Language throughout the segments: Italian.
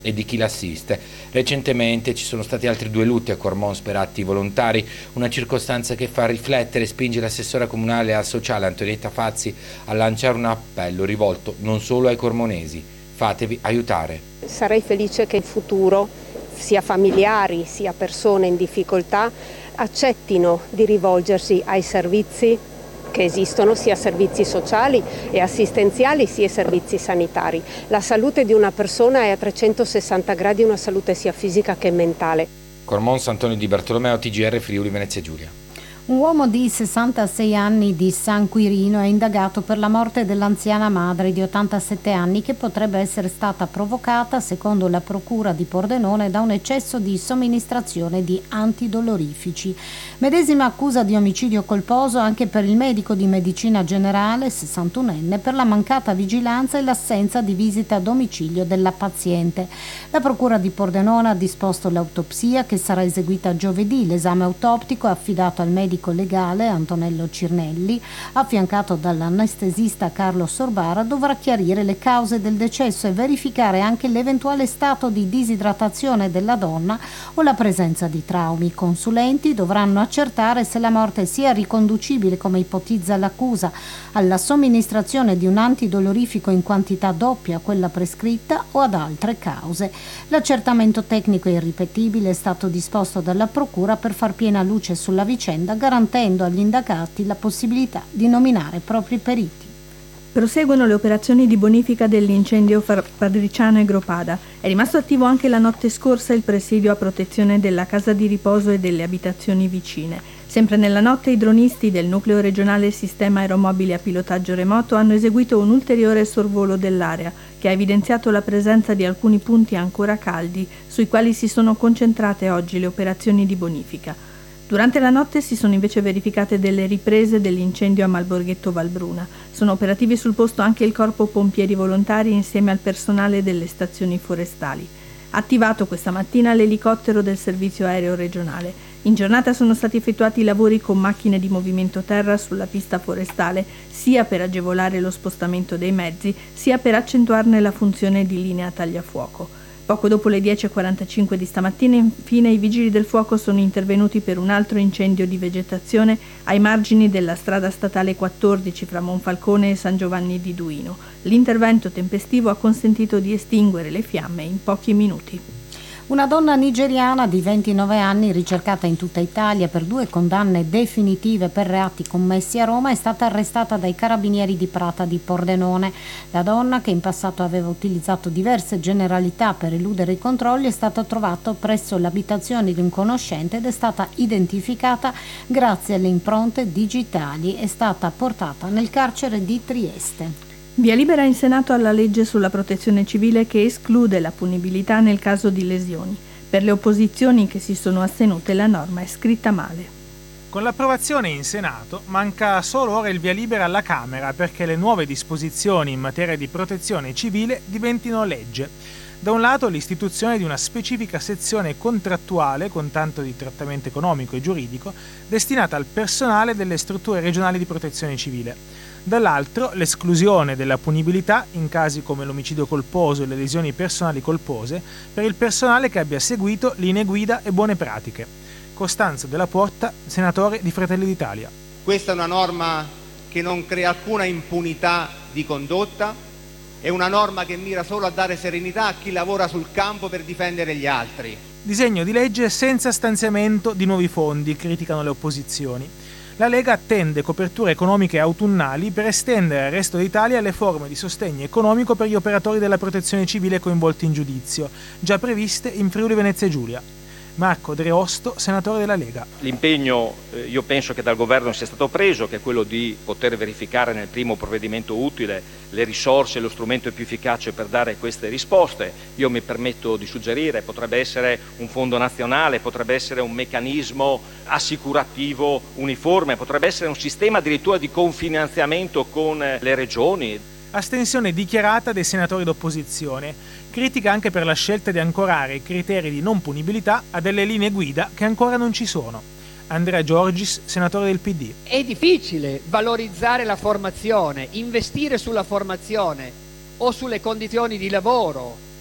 e di chi l'assiste. Recentemente ci sono stati altri 2 lutti a Cormons per atti volontari, una circostanza che fa riflettere e spinge l'assessora comunale al sociale Antonietta Fazzi a lanciare un appello rivolto non solo ai cormonesi: fatevi aiutare. Sarei felice che in futuro sia familiari sia persone in difficoltà accettino di rivolgersi ai servizi che esistono, sia servizi sociali e assistenziali sia servizi sanitari. La salute di una persona è a 360 gradi una salute sia fisica che mentale. Cormons, Antonio Di Bartolomeo, TGR Friuli Venezia Giulia. Un uomo di 66 anni di San Quirino è indagato per la morte dell'anziana madre di 87 anni che potrebbe essere stata provocata, secondo la procura di Pordenone, da un eccesso di somministrazione di antidolorifici. Medesima accusa di omicidio colposo anche per il medico di medicina generale, 61enne, per la mancata vigilanza e l'assenza di visita a domicilio della paziente. La procura di Pordenone ha disposto l'autopsia che sarà eseguita giovedì. L'esame autoptico è affidato al medico legale Antonello Cirnelli, affiancato dall'anestesista Carlo Sorbara, dovrà chiarire le cause del decesso e verificare anche l'eventuale stato di disidratazione della donna o la presenza di traumi. I consulenti dovranno accertare se la morte sia riconducibile, come ipotizza l'accusa, alla somministrazione di un antidolorifico in quantità doppia a quella prescritta o ad altre cause. L'accertamento tecnico e irripetibile è stato disposto dalla procura per far piena luce sulla vicenda, garantendo agli indagati la possibilità di nominare propri periti. Proseguono le operazioni di bonifica dell'incendio Padriciano e Gropada. È rimasto attivo anche la notte scorsa il presidio a protezione della casa di riposo e delle abitazioni vicine. Sempre nella notte i dronisti del Nucleo Regionale Sistema Aeromobili a Pilotaggio Remoto hanno eseguito un ulteriore sorvolo dell'area, che ha evidenziato la presenza di alcuni punti ancora caldi, sui quali si sono concentrate oggi le operazioni di bonifica. Durante la notte si sono invece verificate delle riprese dell'incendio a Malborghetto Valbruna. Sono operativi sul posto anche il Corpo Pompieri Volontari insieme al personale delle stazioni forestali. Attivato questa mattina l'elicottero del servizio aereo regionale. In giornata sono stati effettuati lavori con macchine di movimento terra sulla pista forestale, sia per agevolare lo spostamento dei mezzi, sia per accentuarne la funzione di linea tagliafuoco. Poco dopo le 10:45 di stamattina, infine, i vigili del fuoco sono intervenuti per un altro incendio di vegetazione ai margini della strada statale 14 fra Monfalcone e San Giovanni di Duino. L'intervento tempestivo ha consentito di estinguere le fiamme in pochi minuti. Una donna nigeriana di 29 anni, ricercata in tutta Italia per 2 condanne definitive per reati commessi a Roma, è stata arrestata dai carabinieri di Prata di Pordenone. La donna, che in passato aveva utilizzato diverse generalità per eludere i controlli, è stata trovata presso l'abitazione di un conoscente ed è stata identificata grazie alle impronte digitali. È stata portata nel carcere di Trieste. Via libera in Senato alla legge sulla protezione civile che esclude la punibilità nel caso di lesioni. Per le opposizioni che si sono astenute la norma è scritta male. Con l'approvazione in Senato manca solo ora il via libera alla Camera perché le nuove disposizioni in materia di protezione civile diventino legge. Da un lato l'istituzione di una specifica sezione contrattuale con tanto di trattamento economico e giuridico destinata al personale delle strutture regionali di protezione civile. Dall'altro l'esclusione della punibilità in casi come l'omicidio colposo e le lesioni personali colpose per il personale che abbia seguito linee guida e buone pratiche. Costanzo Della Porta, senatore di Fratelli d'Italia. Questa è una norma che non crea alcuna impunità di condotta, è una norma che mira solo a dare serenità a chi lavora sul campo per difendere gli altri. Disegno di legge senza stanziamento di nuovi fondi, criticano le opposizioni. La Lega attende coperture economiche autunnali per estendere al resto d'Italia le forme di sostegno economico per gli operatori della protezione civile coinvolti in giudizio, già previste in Friuli Venezia Giulia. Marco Dreosto, senatore della Lega. L'impegno io penso che dal governo sia stato preso, che è quello di poter verificare nel primo provvedimento utile le risorse e lo strumento più efficace per dare queste risposte. Io mi permetto di suggerire, potrebbe essere un fondo nazionale, potrebbe essere un meccanismo assicurativo uniforme, potrebbe essere un sistema addirittura di confinanziamento con le regioni. Astensione dichiarata dei senatori d'opposizione. Critica anche per la scelta di ancorare i criteri di non punibilità a delle linee guida che ancora non ci sono. Andrea Giorgis, senatore del PD. È difficile valorizzare la formazione, investire sulla formazione o sulle condizioni di lavoro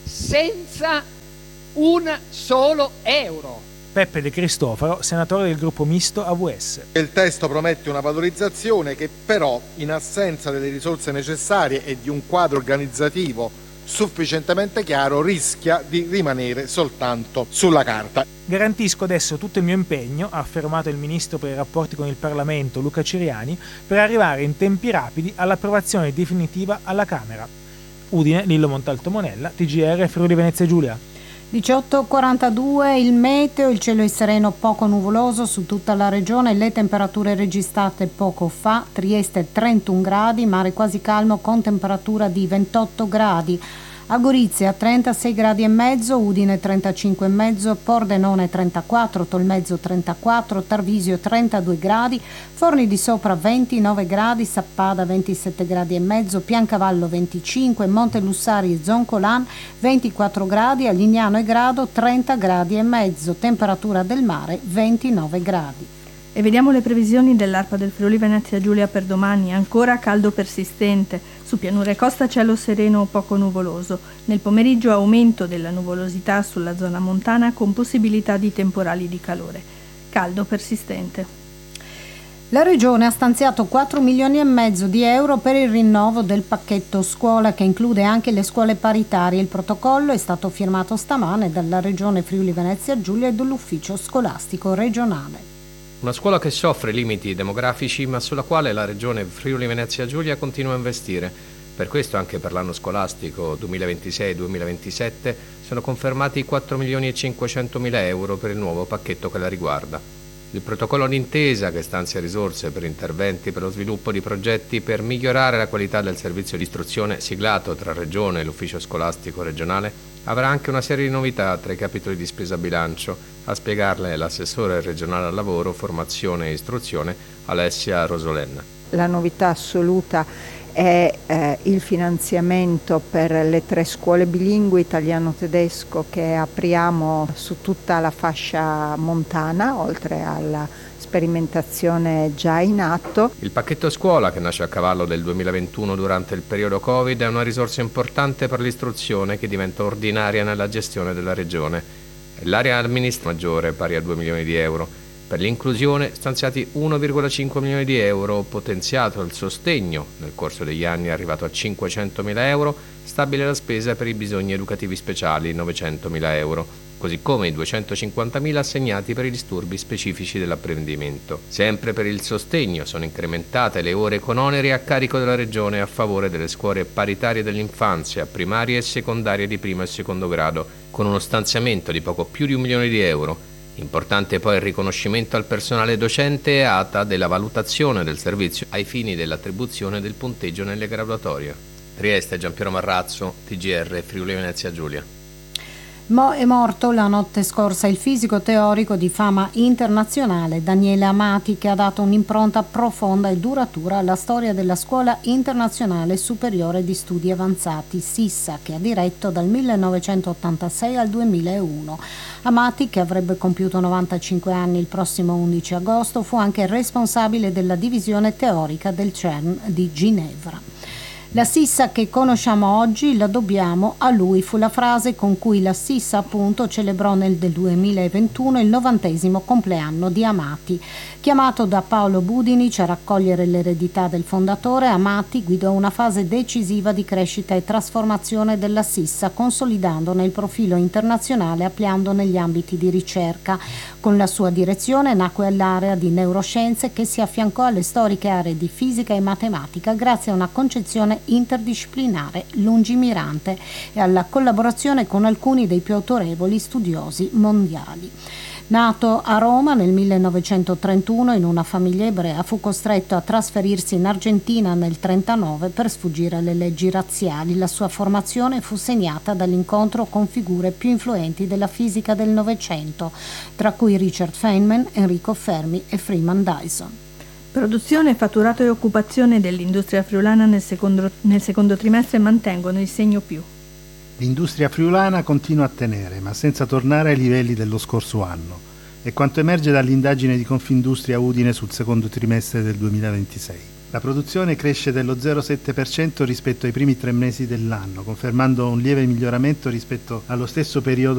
senza un solo euro. Peppe De Cristofaro, senatore del gruppo misto AVS. Il testo promette una valorizzazione che però, in assenza delle risorse necessarie e di un quadro organizzativo sufficientemente chiaro, rischia di rimanere soltanto sulla carta. Garantisco adesso tutto il mio impegno, ha affermato il ministro per i rapporti con il Parlamento Luca Ciriani, per arrivare in tempi rapidi all'approvazione definitiva alla Camera. Udine, Lillo Montalto Monella, TGR Friuli Venezia Giulia. 18:42 il meteo, il cielo è sereno poco nuvoloso su tutta la regione, le temperature registrate poco fa, Trieste 31 gradi, mare quasi calmo con temperatura di 28 gradi. A Gorizia 36 gradi e mezzo, Udine 35 e mezzo, Pordenone 34, Tolmezzo 34, Tarvisio 32 gradi, Forni di Sopra 29 gradi, Sappada 27 gradi e mezzo, Piancavallo 25, Montelussari e Zoncolan 24 gradi, a Lignano e Grado 30 gradi e mezzo, temperatura del mare 29 gradi. E vediamo le previsioni dell'ARPA del Friuli Venezia Giulia per domani. Ancora caldo persistente, su pianura e costa cielo sereno o poco nuvoloso. Nel pomeriggio aumento della nuvolosità sulla zona montana con possibilità di temporali di calore. Caldo persistente. La Regione ha stanziato 4 milioni e mezzo di euro per il rinnovo del pacchetto scuola che include anche le scuole paritarie. Il protocollo è stato firmato stamane dalla Regione Friuli Venezia Giulia e dall'Ufficio Scolastico Regionale. Una scuola che soffre limiti demografici ma sulla quale la Regione Friuli Venezia Giulia continua a investire. Per questo anche per l'anno scolastico 2026-2027 sono confermati 4 milioni e 500 mila euro per il nuovo pacchetto che la riguarda. Il protocollo d'intesa che stanzia risorse per interventi per lo sviluppo di progetti per migliorare la qualità del servizio di istruzione siglato tra Regione e l'Ufficio Scolastico Regionale avrà anche una serie di novità tra i capitoli di spesa bilancio. A spiegarle l'assessore regionale al lavoro, formazione e istruzione Alessia Rosolenna. La novità assoluta è il finanziamento per le 3 scuole bilingui italiano-tedesco che apriamo su tutta la fascia montana, oltre alla sperimentazione già in atto. Il pacchetto scuola, che nasce a cavallo del 2021 durante il periodo Covid, è una risorsa importante per l'istruzione che diventa ordinaria nella gestione della Regione. L'area amministrativa maggiore, pari a 2 milioni di euro. Per l'inclusione stanziati 1,5 milioni di euro, potenziato il sostegno, nel corso degli anni è arrivato a 500 mila euro, stabile la spesa per i bisogni educativi speciali 900 mila euro, così come i 250 mila assegnati per i disturbi specifici dell'apprendimento. Sempre per il sostegno sono incrementate le ore con oneri a carico della Regione a favore delle scuole paritarie dell'infanzia, primarie e secondarie di primo e secondo grado, con uno stanziamento di poco più di 1 milione di euro. Importante poi il riconoscimento al personale docente e ATA della valutazione del servizio ai fini dell'attribuzione del punteggio nelle graduatorie. Trieste, Giampiero Marrazzo, TGR Friuli Venezia Giulia. È morto la notte scorsa il fisico teorico di fama internazionale Daniele Amati, che ha dato un'impronta profonda e duratura alla storia della Scuola Internazionale Superiore di Studi Avanzati, SISSA, che ha diretto dal 1986 al 2001. Amati, che avrebbe compiuto 95 anni il prossimo 11 agosto, fu anche responsabile della divisione teorica del CERN di Ginevra. La Sissa che conosciamo oggi la dobbiamo a lui, fu la frase con cui la Sissa appunto celebrò nel 2021 il 90° compleanno di Amati. Chiamato da Paolo Budinic a raccogliere l'eredità del fondatore, Amati guidò una fase decisiva di crescita e trasformazione della Sissa, consolidandone il profilo internazionale e ampliandone gli ambiti di ricerca. Con la sua direzione nacque l'area di neuroscienze che si affiancò alle storiche aree di fisica e matematica grazie a una concezione interdisciplinare lungimirante e alla collaborazione con alcuni dei più autorevoli studiosi mondiali. Nato a Roma nel 1931 in una famiglia ebrea, fu costretto a trasferirsi in Argentina nel 1939 per sfuggire alle leggi razziali. La sua formazione fu segnata dall'incontro con figure più influenti della fisica del Novecento, tra cui Richard Feynman, Enrico Fermi e Freeman Dyson. Produzione, fatturato e occupazione dell'industria friulana nel secondo trimestre mantengono il segno più. L'industria friulana continua a tenere, ma senza tornare ai livelli dello scorso anno. È quanto emerge dall'indagine di Confindustria Udine sul secondo trimestre del 2026. La produzione cresce dello 0,7% rispetto ai primi 3 mesi dell'anno, confermando un lieve miglioramento rispetto allo stesso periodo